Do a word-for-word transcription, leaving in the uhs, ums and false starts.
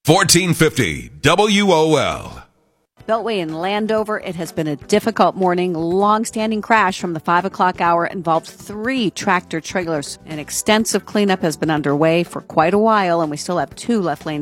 fourteen fifty W O L. Beltway in Landover, it has been a difficult morning. Long-standing crash from the five o'clock hour involved three tractor trailers. An extensive cleanup has been underway for quite a while, and we still have two left lanes